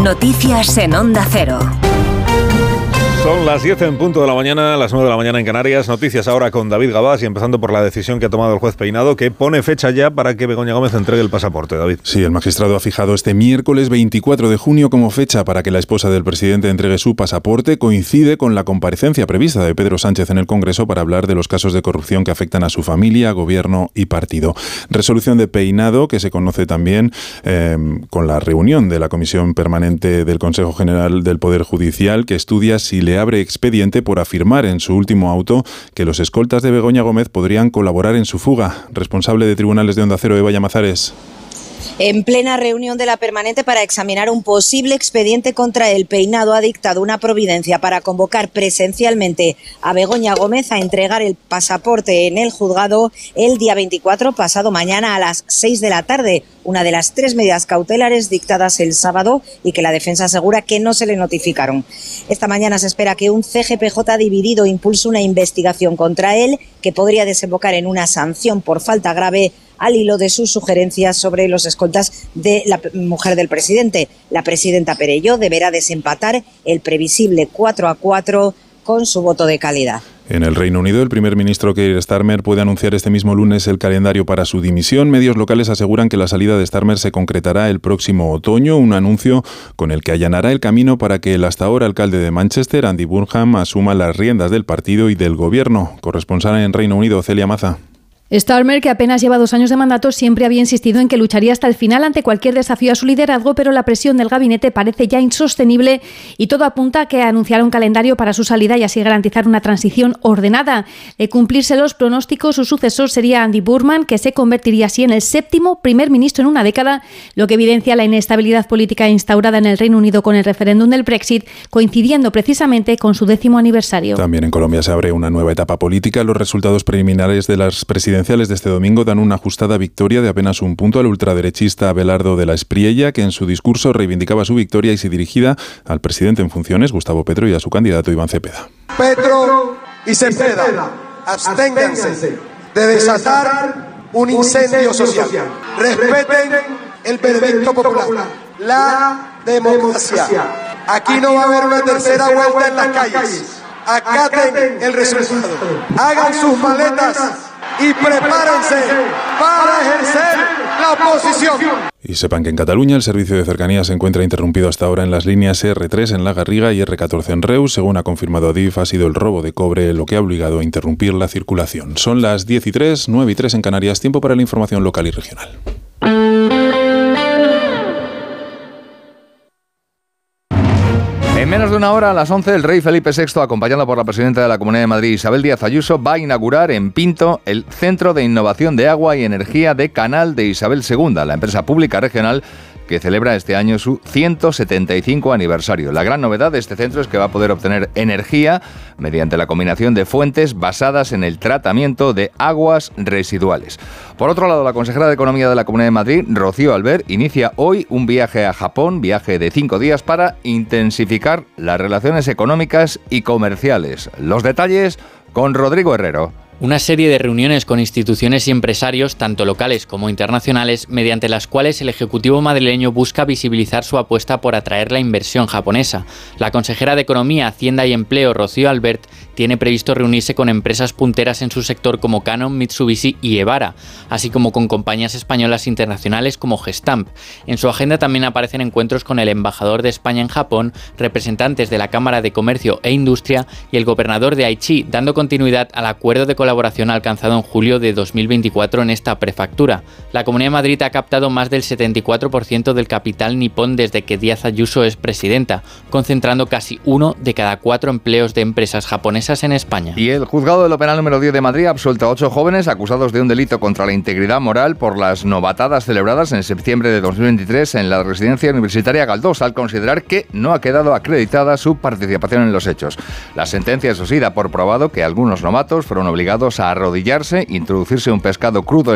Noticias en Onda Cero. Son las 10 en punto de la mañana, las 9 de la mañana en Canarias. Noticias ahora con David Gabás y empezando por la decisión que ha tomado el juez Peinado, que pone fecha ya para que Begoña Gómez entregue el pasaporte. David. Sí, el magistrado ha fijado este miércoles 24 de junio como fecha para que la esposa del presidente entregue su pasaporte. Coincide con la comparecencia prevista de Pedro Sánchez en el Congreso para hablar de los casos de corrupción que afectan a su familia, gobierno y partido. Resolución de Peinado, que se conoce también con la reunión de la Comisión Permanente del Consejo General del Poder Judicial, que estudia si le abre expediente por afirmar en su último auto que los escoltas de Begoña Gómez podrían colaborar en su fuga. Responsable de Tribunales de Onda Cero, Eva Llamazares. En plena reunión de la permanente para examinar un posible expediente contra el Peinado, ha dictado una providencia para convocar presencialmente a Begoña Gómez a entregar el pasaporte en el juzgado el día 24, pasado mañana a las 6 de la tarde, una de las 3 medidas cautelares dictadas el sábado y que la defensa asegura que no se le notificaron. Esta mañana se espera que un CGPJ dividido impulse una investigación contra él que podría desembocar en una sanción por falta grave al hilo de sus sugerencias sobre los escoltas de la mujer del presidente. La presidenta Perelló deberá desempatar el previsible 4-4 con su voto de calidad. En el Reino Unido, el primer ministro Keir Starmer puede anunciar este mismo lunes el calendario para su dimisión. Medios locales aseguran que la salida de Starmer se concretará el próximo otoño, un anuncio con el que allanará el camino para que el hasta ahora alcalde de Manchester, Andy Burnham, asuma las riendas del partido y del gobierno. Corresponsal en Reino Unido, Celia Maza. Starmer, que apenas lleva 2 años de mandato, siempre había insistido en que lucharía hasta el final ante cualquier desafío a su liderazgo, pero la presión del gabinete parece ya insostenible y todo apunta a que anunciará un calendario para su salida y así garantizar una transición ordenada. De cumplirse los pronósticos, su sucesor sería Andy Burnham, que se convertiría así en el 7º primer ministro en una década, lo que evidencia la inestabilidad política instaurada en el Reino Unido con el referéndum del Brexit, coincidiendo precisamente con su 10º aniversario. También en Colombia se abre una nueva etapa política. Los resultados preliminares de las presidenciales de este domingo dan una ajustada victoria de apenas un punto al ultraderechista Abelardo de la Espriella, que en su discurso reivindicaba su victoria y se dirigía al presidente en funciones, Gustavo Petro, y a su candidato Iván Cepeda. Petro y Cepeda, absténganse de desatar un incendio social. Respeten el veredicto popular, la democracia. Aquí no va a haber una tercera vuelta en las calles. Acaten el resultado. Hagan sus maletas y prepárense para ejercer la oposición. Y sepan que en Cataluña el servicio de cercanías se encuentra interrumpido hasta ahora en las líneas R3 en La Garriga y R14 en Reus. Según ha confirmado Adif, ha sido el robo de cobre lo que ha obligado a interrumpir la circulación. Son las 10:03, 9:03 en Canarias. Tiempo para la información local y regional. En menos de una hora, a las 11, el rey Felipe VI, acompañado por la presidenta de la Comunidad de Madrid, Isabel Díaz Ayuso, va a inaugurar en Pinto el Centro de Innovación de Agua y Energía de Canal de Isabel II, la empresa pública regional que celebra este año su 175 aniversario. La gran novedad de este centro es que va a poder obtener energía mediante la combinación de fuentes basadas en el tratamiento de aguas residuales. Por otro lado, la consejera de Economía de la Comunidad de Madrid, Rocío Albert, inicia hoy un viaje a Japón, viaje de 5 días para intensificar las relaciones económicas y comerciales. Los detalles con Rodrigo Herrero. Una serie de reuniones con instituciones y empresarios, tanto locales como internacionales, mediante las cuales el Ejecutivo madrileño busca visibilizar su apuesta por atraer la inversión japonesa. La consejera de Economía, Hacienda y Empleo, Rocío Albert, tiene previsto reunirse con empresas punteras en su sector como Canon, Mitsubishi y Ebara, así como con compañías españolas internacionales como Gestamp. En su agenda también aparecen encuentros con el embajador de España en Japón, representantes de la Cámara de Comercio e Industria y el gobernador de Aichi, dando continuidad al acuerdo de colaboración alcanzado en julio de 2024 en esta prefectura. La Comunidad de Madrid ha captado más del 74% del capital nipón desde que Díaz Ayuso es presidenta, concentrando casi 1 de cada 4 empleos de empresas japonesas en España. Y el juzgado de lo penal número 10 de Madrid ha absuelto a 8 jóvenes acusados de un delito contra la integridad moral por las novatadas celebradas en septiembre de 2023 en la residencia universitaria Galdós, al considerar que no ha quedado acreditada su participación en los hechos. La sentencia, eso sí, da por probado que algunos novatos fueron obligados a arrodillarse, introducirse un pescado crudo